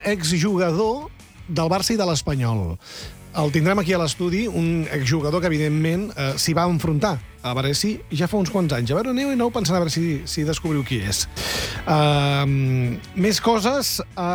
exjugador del Barça i de l'Espanyol. El tindrem aquí a l'estudi, un exjugador que, evidentment, s'hi va enfrontar a veure si ja fa uns quants anys. A veure, aneu pensant a veure si descobriu qui és. Més coses...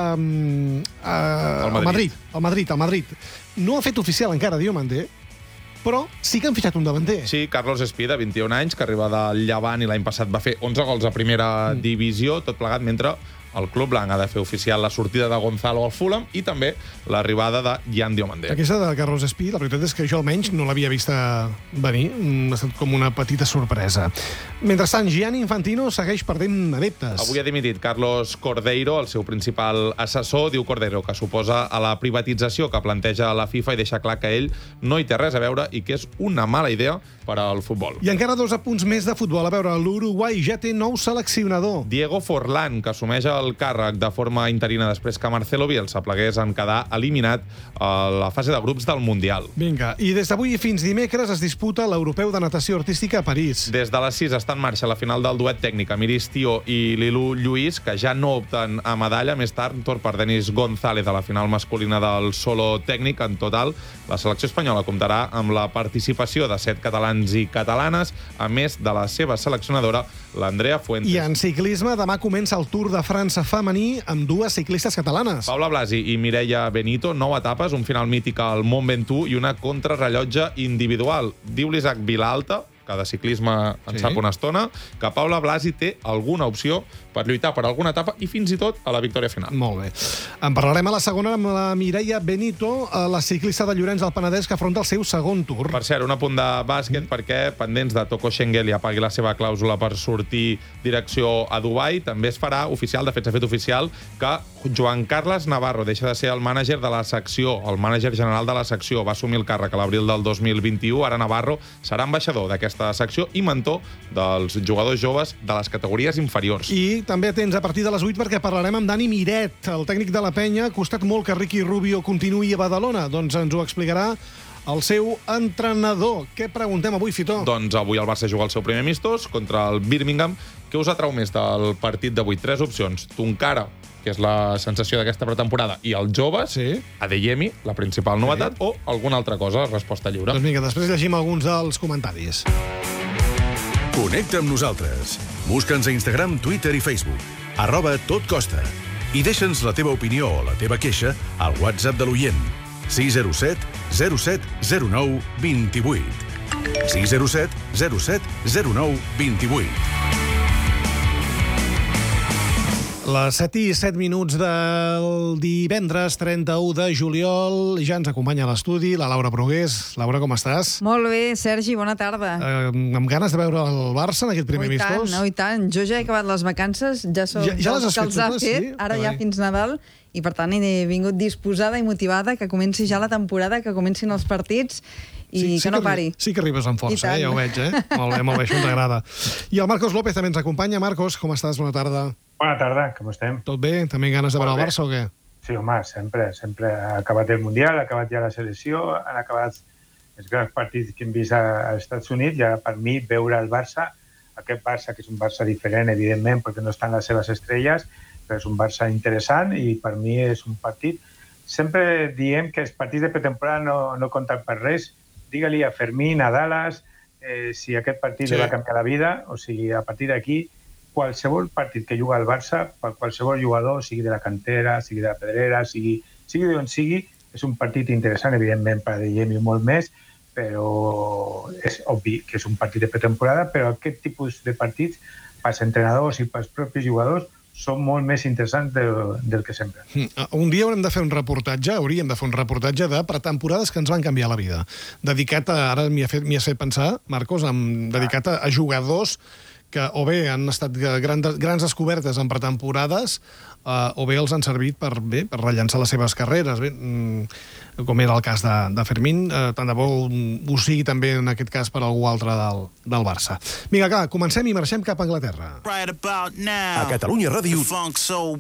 El Madrid. No ha fet oficial encara Diomandé, però sí que han fitxat un davanter. Sí, Carlos Espí, de 21 anys, que arriba del Llevant i l'any passat va fer 11 gols a primera divisió, tot plegat mentre el club blanc ha de fer oficial la sortida de Gonzalo al Fulham i també l'arribada de Yan Diomandé. Aquesta de Carlos Espí, la veritat és que jo almenys no l'havia vist venir. Ha estat com una petita sorpresa. Mentrestant, Gianni Infantino segueix perdent adeptes. Avui ha dimitit Carlos Cordeiro, el seu principal assessor. Diu Cordeiro que s'oposa a la privatització que planteja la FIFA i deixa clar que ell no hi té res a veure i que és una mala idea per al futbol. I encara 2 apunts més de futbol. A veure, l'Uruguai ja té nou seleccionador. Diego Forlán, que assumeix el càrrec de forma interina després que Marcelo Bielsa plegués en quedar eliminat a la fase de grups del Mundial. Vinga, i des d'avui fins dimecres es disputa l'Europeu de Natació Artística a París. Des de les 6 està en marxa la final del duet tècnic Amiris Tio i Lilu Lluís, que ja no opten a medalla. Més tard, torn per Denis González a la final masculina del solo tècnic. En total, la selecció espanyola comptarà amb la participació de 7 catalans i catalanes, a més de la seva seleccionadora, l'Andrea Fuentes. I en ciclisme, demà comença el Tour de França femení amb 2 ciclistes catalanes. Paula Blasi i Mireia Benito, 9 etapes, un final mític al Mont Ventoux i una contrarrellotge individual. Diu l'Isaac Vilalta, que de ciclisme en sap una estona, que Paula Blasi té alguna opció per lluitar per alguna etapa i fins i tot a la victòria final. Molt bé. En parlarem a la segona amb la Mireia Benito, la ciclista de Llorenç del Penedès, que afronta el seu segon Tour. Per cert, un apunt de bàsquet, perquè pendents de Toko Schengen i pagui la seva clàusula per sortir direcció a Dubai, també es farà oficial, de fet s'ha fet oficial, que Joan Carles Navarro deixa de ser el mànager de la secció, el mànager general de la secció. Va assumir el càrrec a l'abril del 2021. Ara Navarro serà ambaixador d'aquesta secció i mentor dels jugadors joves de les categories inferiors. I també atents a partir de les 8 perquè parlarem amb Dani Miret, el tècnic de la Penya. Ha costat molt que Ricky Rubio continuï a Badalona. Doncs ens ho explicarà el seu entrenador. Què preguntem avui, Fitó? Doncs avui el Barça juga el seu primer amistós contra el Birmingham. Què us atrau més del partit d'avui? 3 opcions. Tonkara, que és la sensació d'aquesta pretemporada, i els joves, Adeyemi, la principal novetat, o alguna altra cosa, resposta lliure. Doncs vinga, després llegim alguns dels comentaris. Connecta amb nosaltres. Busca'ns a Instagram, Twitter i Facebook. @totcosta. I deixa'ns la teva opinió o la teva queixa al WhatsApp de l'oient. 607 07 09 28. 607 07 09 28. Les 7:07 del divendres 31 de juliol. Ja ens acompanya a l'estudi la Laura Brugués. Laura, com estàs? Molt bé, Sergi, bona tarda. Amb ganes de veure el Barça en aquest primer amistós? I tant. Jo ja he acabat les vacances, ja soc ja les has que els ha fet, fet, sí? ara ja fins Nadal, i per tant he vingut disposada i motivada que comenci ja la temporada, que comencin els partits i que no pari. Sí que arribes amb força, ja ho veig, Molt bé, això ens agrada. I el Marcos López també ens acompanya. Marcos, com estàs? Bona tarda. Bona tarda, com estem? Tot bé? També ganes de veure el Barça o què? Sí, home, sempre. Ha acabat el Mundial, ha acabat ja la selecció, han acabat els grans partits que hem vist als Estats Units, i ara per mi veure el Barça, aquest Barça, que és un Barça diferent, evidentment, perquè no estan les seves estrelles, però és un Barça interessant i per mi és un partit... Sempre diem que els partits de pretemporada no compten per res. Digue-li a Fermín, a Dallas, si aquest partit li va canviar la vida, o sigui, a partir d'aquí, qualsevol partit que juga al Barça, per qualsevol jugador, sigui de la cantera, sigui de la Pedrera, sigui d'on sigui, és un partit interessant, evidentment, per a Adeyemi molt més, però és obvi que és un partit de pretemporada, però aquest tipus de partits, pels entrenadors i pels propis jugadors, són molt més interessants del que sempre. Un dia hauríem de fer un reportatge de pretemporades que ens van canviar la vida. Dedicat a, ara m'hi has fet pensar, Marcos, dedicat a jugadors que o bé han estat grans descobertes en pretemporades o bé els han servit per rellançar les seves carreres, com era el cas de Fermín, tant de bo ho sigui també en aquest cas per algú altre del Barça. Vinga, comencem i marxem cap a Anglaterra. A Catalunya Ràdio